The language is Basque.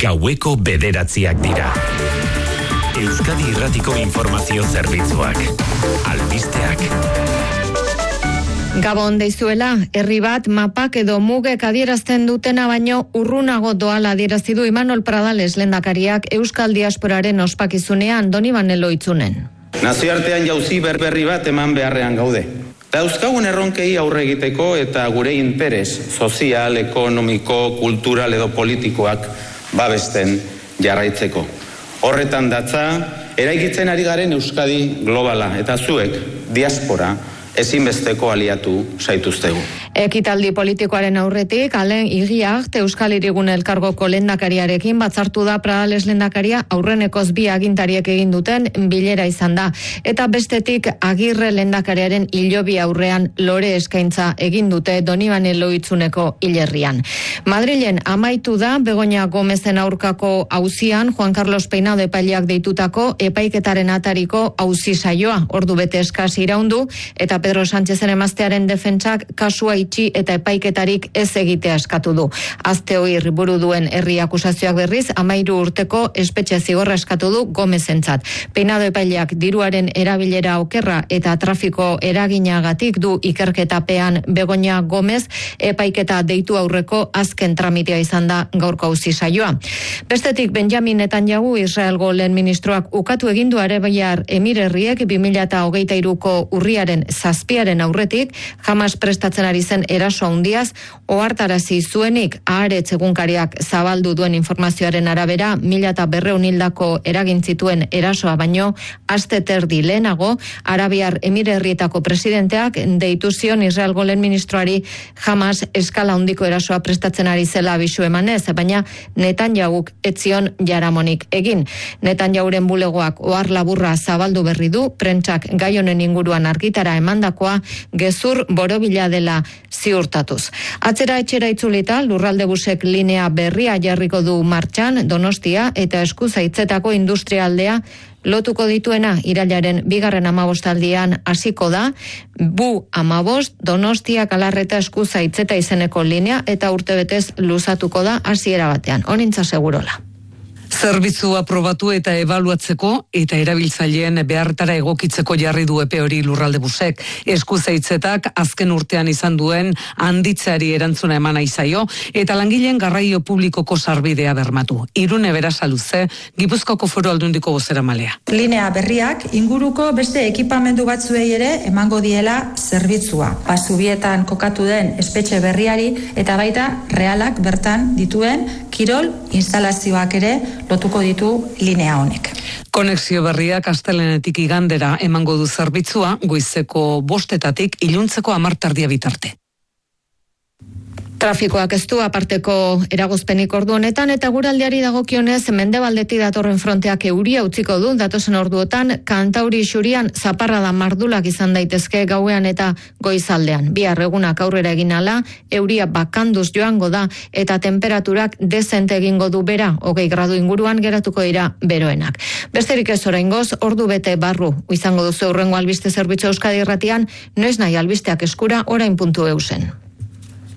gaueko 9 dira. Euskadi Irratiko Informazio Zerbitzuak. Albisteak. Gabon deizuela, herri bat mapak edo mugek adierazten dutena baino urrunago doala adierazi du Imanol Pradales lehendakariak Euskal Diasporaren ospakizunean Donibane Loitzunen. Nazioartean jauzi berberri bat eman beharrean gaude. Dauzkagun erronkei aurre egiteko eta gure interes sozial, ekonomiko, kultural edo politikoak babesten jarraitzeko. Horretan datza, eraikitzen ari garen Euskadi globala eta zuek, diaspora, ezinbesteko aliatu zaituztegu. Ekitaldi politikoaren aurretik, Alen Igiart Euskal Hirigun Elkargoko lehendakariarekin batzartu da Pradales lehendakaria aurrenekoz bi agintariek egin duten bilera izan da. Eta bestetik Agirre lehendakariaren hilobi aurrean lore eskaintza egin dute Donibane Loitzuneko hilerrian. Madrilen amaitu da Begoña Gomezen aurkako auzian Juan Carlos Peinado epaileak deitutako epaiketaren atariko auzi saioa. Ordu bete eskas iraundu eta Pedro Sánchezen emaztearen defentsak kasua itxi eta epaiketarik ez egitea eskatu du. Azte oir buru duen herri akusazioak berriz 13 urteko espetxe zigorra eskatu du Gomezentzat. Peinado epaileak diruaren erabilera okerra eta trafiko eraginagatik du ikerketapean Begoña Gomez epaiketa deitu aurreko azken tramitea izan da gaurko auzi saioa. Bestetik Benjamin Netanyahu Israelgo lehen ministroak ukatu egindu Arabiar Emirerriek 2023ko urriaren 7 aurretik Hamas prestatzen ari zen eraso handiaz ohartarazi zuenik. Haaretz egunkariak zabaldu duen informazioaren arabera 1200 hildako eragin zituen erasoa baino aste terdi lehenago Arabiar Emirerrietako presidenteak deitu zion Israelgo lehen ministroari Hamas eskala handiko erasoa prestatzen ari zela abisu emanez, baina Netanyahuk ez zion jaramonik egin. Netanyahuren bulegoak ohar laburra zabaldu berri du, prentsak gai honen inguruan argitara emandakoa gezur borobila dela ziurtatuz. Atzera etxera itzulita lurralde busek linea berria jarriko du martxan Donostia eta Eskuzaitzetako industrialdea lotuko dituena irailaren 2. 15aldian hasiko da. Bu 15 Donostia Galarreta Eskuzaitzeta izeneko linea eta urtebetez luzatuko da hasiera batean. Onintza segurola. Zerbitzu aprobatu eta ebaluatzeko eta erabiltzaileen behartara egokitzeko jarri du epe hori lurralde busek. Eskuzaitzetak azken urtean izan duen handitzeari erantzuna emana izaio eta langileen garraio publikoko sarbidea bermatu. Irune Berasaluze, Gipuzkoako Foru Aldundiko bozeramalea. Linea berriak inguruko beste ekipamendu batzuei ere emango diela zerbitzua. Pasubietan kokatu den espetxe berriari eta baita realak bertan dituen kirol instalazioak ere lotuko ditu linea honek. Konexio berriak astelehenetik igandera emango du zerbitzua, goizeko 5 iluntzeko 10 bitarte. Trafikoak ez du aparteko eragozpenik ordu honetan eta guraldiari dagokionez mendebaldetik datorren fronteak euria utziko du datozen orduotan Kantauri xurian zaparrada mardulak izan daitezke gauean eta goizaldean. Bihar egunak aurrera egin ala, euria bakanduz joango da eta temperaturak dezente egingo du bera, 20 gradu inguruan geratuko dira beroenak. Besterik ez oraingoz, ordu bete barru izango duzu hurrengo albiste zerbitzu Euskadi Irratian, noiz nahi albisteak eskura orain.eusen.